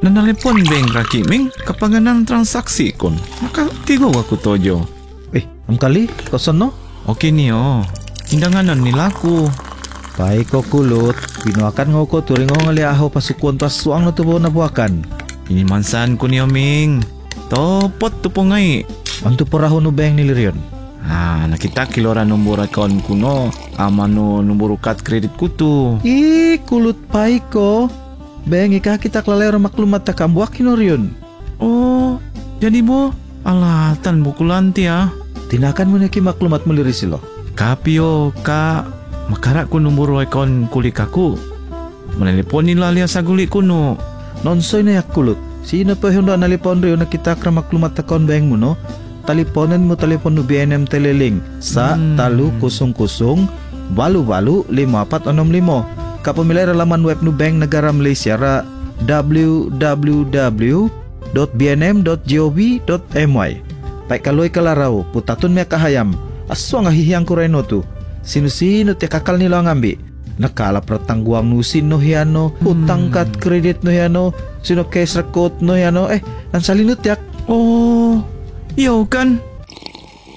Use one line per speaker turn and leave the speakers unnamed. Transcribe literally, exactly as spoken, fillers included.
Nanalipon beng raki ming kapanganan transaksi kon. Maka tigo aku tojo.
Eh, am kali koson no?
Oke niyo. Tindanganan nilaku.
Baik ko kulut, pinuakan ngoko turing ngo ngali aho pasukuan tas suang na tubo na buakan.
Ini mansan ko niyo ming. Topot tu po ngay.
Anto poraho no beng nilirion.
Ah, nakita kilora nombor account kuno. Ama no nombor kad kredit kutu.
Ih, kulut baik ko. Beng ika kita kelalai orang maklumat tak kambuak kinorion.
Oh, jadi bo alatan bukulanti ah.
Tinakan mo naki maklumat mulirisi lo.
Kapio ka makarak ko nombor account kulikaku. Meneleponin lah lihat saguli kuno.
Nonsoy na yak kulut. Sino pa yung nalipon rin na kita kra maklumat takon beng mo no? Taliponan mo talipon no B N M teleling sa
Hmm.
talu kusung kusung balu balu lima apat onom limo. Kapamilya ra laman web no Bank Negara Malaysia ra w w w dot b n m dot gov dot m y. Pai kaloy kalaraw putaton mi kahayam. Aswa nga hihiyang ko reno tu. Sino-sino ti kakal nila ngambi. Nakalap ratangguang nusin no hiano, utang kat kredit no hiano, sino case record no hiano, eh, ang salinut yak.
Oh, iyo kan.